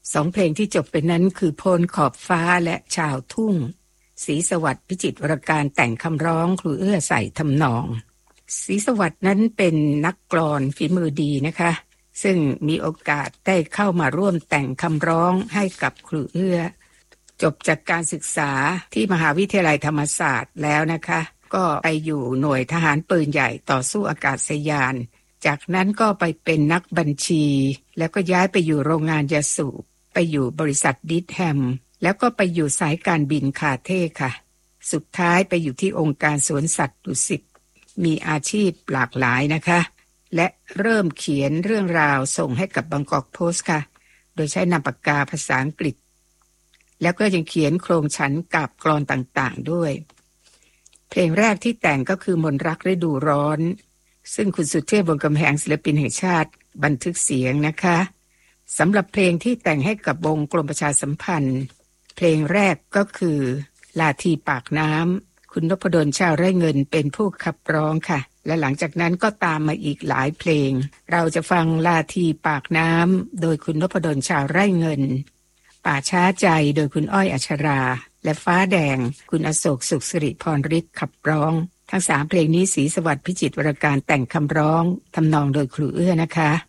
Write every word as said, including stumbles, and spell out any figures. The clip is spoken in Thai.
สองเพลงที่จบไปนั้นคือโพนขอบฟ้าและชาวทุ่งศรีสวัสดิ์พิจิตรวรการแต่งคำร้องครูเอื้อใส่ทำนองศรีสวัสดิ์นั้นเป็นนักกลอนฝีมือดีนะคะซึ่งมีโอกาสได้เข้ามาร่วมแต่งคำร้องให้กับครูเอื้อจบจากการศึกษาที่มหาวิทยาลัยธรรมศาสตร์แล้วนะคะก็ไปอยู่หน่วยทหารปืนใหญ่ต่อสู้อากาศยานจากนั้นก็ไปเป็นนักบัญชีแล้วก็ย้ายไปอยู่โรงงานยาสูบไปอยู่บริษัทดิทแฮมแล้วก็ไปอยู่สายการบินคาเท่ค่ะสุดท้ายไปอยู่ที่องค์การสวนสัตว์ดุสิตมีอาชีพหลากหลายนะคะและเริ่มเขียนเรื่องราวส่งให้กับบางกอกโพสต์ค่ะโดยใช้นามปากกาภาษาอังกฤษแล้วก็ยังเขียนโครงฉันกาบกลอนต่างๆด้วยเพลงแรกที่แต่งก็คือมนต์รักฤดูร้อนซึ่งคุณสุเทพวงศ์กำแหงศิลปินแห่งชาติบันทึกเสียงนะคะสำหรับเพลงที่แต่งให้กับวงกรมประชาสัมพันธ์เพลงแรกก็คือลาทีปากน้ำคุณนพดลชาวไร่เงินเป็นผู้ขับร้องค่ะและหลังจากนั้นก็ตามมาอีกหลายเพลงเราจะฟังลาทีปากน้ำโดยคุณนพดลชาวไร่เงินป่าช้าใจโดยคุณอ้อยอัชราและฟ้าแดงคุณอโศกสุขสิริพรฤทธิ์ขับร้องทั้งสามเพลงนี้ศรีสวัสดิ์พิจิตรวรการแต่งคำร้องทำนองโดยครูเอื้อนะคะ